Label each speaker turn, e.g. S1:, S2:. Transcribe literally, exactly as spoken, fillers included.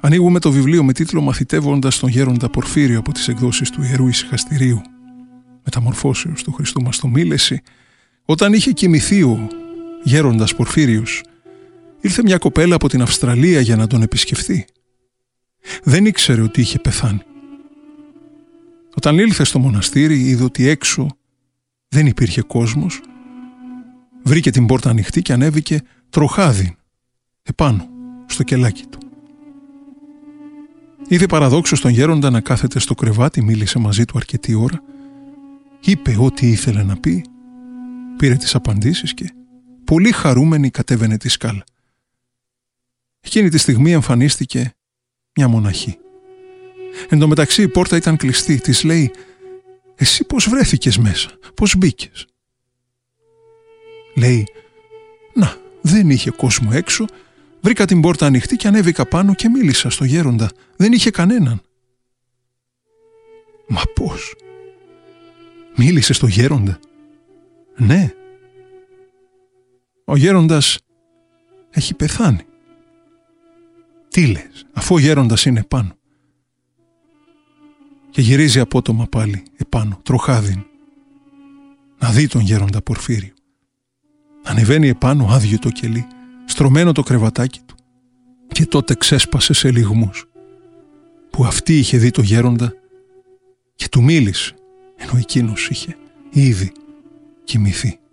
S1: Ανοίγουμε το βιβλίο με τίτλο «Μαθητεύοντας τον γέροντα Πορφύριο» από τις εκδόσεις του Ιερού Ησυχαστηρίου Μεταμορφώσεως του Χριστού μας το Μήλεση. Όταν είχε κοιμηθεί ο γέροντας Πορφύριος, ήρθε μια κοπέλα από την Αυστραλία για να τον επισκεφθεί. Δεν ήξερε ότι είχε πεθάνει. Όταν ήλθε στο μοναστήρι, είδε ότι έξω δεν υπήρχε κόσμος. Βρήκε την πόρτα ανοιχτή και ανέβηκε τροχάδι επάνω στο κελάκι του. Είδε παραδόξως τον γέροντα να κάθεται στο κρεβάτι, μίλησε μαζί του αρκετή ώρα, είπε ό,τι ήθελε να πει, πήρε τις απαντήσεις και πολύ χαρούμενη κατέβαινε τη σκάλα. Εκείνη τη στιγμή εμφανίστηκε μια μοναχή. Εν τω μεταξύ η πόρτα ήταν κλειστή. Της λέει «Εσύ πώς βρέθηκες μέσα, πώς μπήκες?» Λέει «Να, δεν είχε κόσμο έξω, βρήκα την πόρτα ανοιχτή και ανέβηκα πάνω και μίλησα στο γέροντα. Δεν είχε κανέναν». «Μα πώς? Μίλησε στο γέροντα?» «Ναι. Ο γέροντας έχει πεθάνει». «Τι λες, αφού ο γέροντας είναι επάνω?» Και γυρίζει απότομα πάλι επάνω, τροχάδιν, να δει τον γέροντα Πορφύριο. Ανεβαίνει επάνω άδειο το κελί, στρωμένο το κρεβατάκι του, και τότε ξέσπασε σε λυγμούς, που αυτή είχε δει το γέροντα και του μίλησε, ενώ εκείνος είχε ήδη κοιμηθεί.